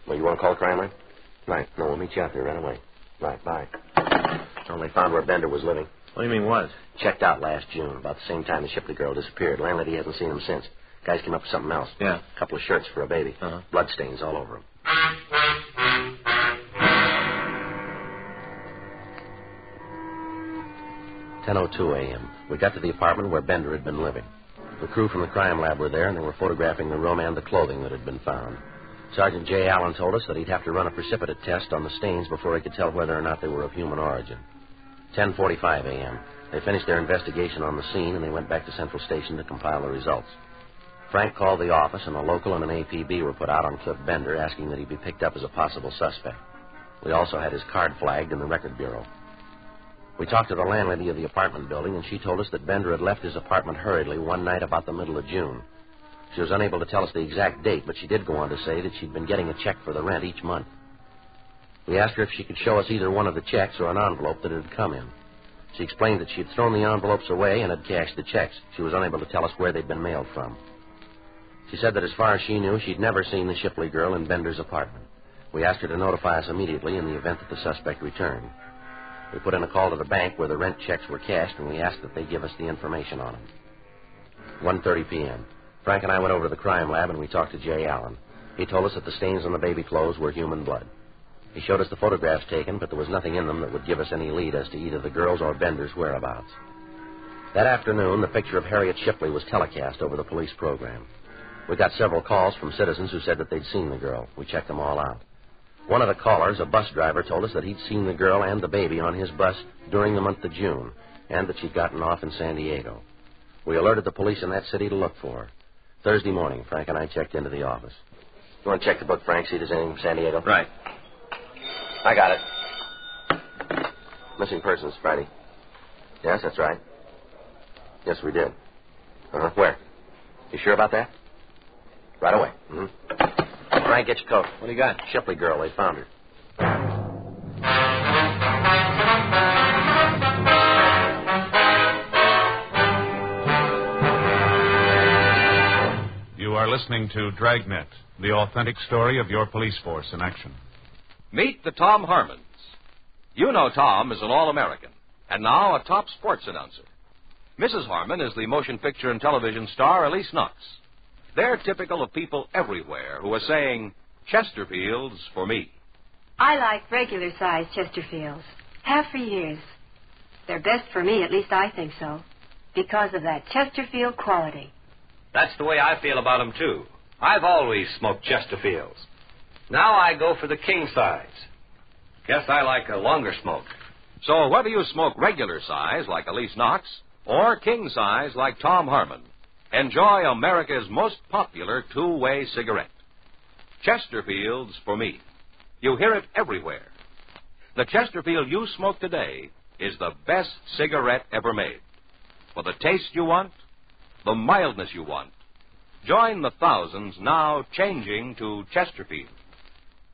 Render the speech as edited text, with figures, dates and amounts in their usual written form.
Well, you want to call the crime line? Right. No, we'll meet you out there right away. Right, bye. Well, they found where Bender was living. What do you mean, was? Checked out last June, about the same time the Shipley girl disappeared. Landlady hasn't seen him since. Guys came up with something else. Yeah. A couple of shirts for a baby. Uh-huh. Bloodstains all over them. 10:02 a.m. We got to the apartment where Bender had been living. The crew from the crime lab were there, and they were photographing the room and the clothing that had been found. Sergeant J. Allen told us that he'd have to run a precipitate test on the stains before he could tell whether or not they were of human origin. 10:45 a.m. They finished their investigation on the scene, and they went back to Central Station to compile the results. Frank called the office, and a local and an APB were put out on Cliff Bender, asking that he be picked up as a possible suspect. We also had his card flagged in the record bureau. We talked to the landlady of the apartment building, and she told us that Bender had left his apartment hurriedly one night about the middle of June. She was unable to tell us the exact date, but she did go on to say that she'd been getting a check for the rent each month. We asked her if she could show us either one of the checks or an envelope that had come in. She explained that she had thrown the envelopes away and had cashed the checks. She was unable to tell us where they'd been mailed from. She said that as far as she knew, she'd never seen the Shipley girl in Bender's apartment. We asked her to notify us immediately in the event that the suspect returned. We put in a call to the bank where the rent checks were cashed, and we asked that they give us the information on them. 1:30 p.m. Frank and I went over to the crime lab, and we talked to Jay Allen. He told us that the stains on the baby clothes were human blood. He showed us the photographs taken, but there was nothing in them that would give us any lead as to either the girl's or Bender's whereabouts. That afternoon, the picture of Harriet Shipley was telecast over the police program. We got several calls from citizens who said that they'd seen the girl. We checked them all out. One of the callers, a bus driver, told us that he'd seen the girl and the baby on his bus during the month of June, and that she'd gotten off in San Diego. We alerted the police in that city to look for her. Thursday morning, Frank and I checked into the office. You want to check the book, Frank, see if there's anything from San Diego? Right. I got it. Missing persons, Friday. Yes, that's right. Yes, we did. Where? You sure about that? Right away. Frank, get your coat. What do you got? Shipley girl, they found her. You are listening to Dragnet, the authentic story of your police force in action. Meet the Tom Harmons. You know Tom is an All-American, and now a top sports announcer. Mrs. Harmon is the motion picture and television star Elise Knox. They're typical of people everywhere who are saying, Chesterfields for me. I like regular-sized Chesterfields. Have for years. They're best for me, at least I think so, because of that Chesterfield quality. That's the way I feel about them, too. I've always smoked Chesterfields. Now I go for the king size. Guess I like a longer smoke. So whether you smoke regular size like Elise Knox or king size like Tom Harmon, enjoy America's most popular two-way cigarette. Chesterfields for me. You hear it everywhere. The Chesterfield you smoke today is the best cigarette ever made. For the taste you want, the mildness you want, join the thousands now changing to Chesterfield.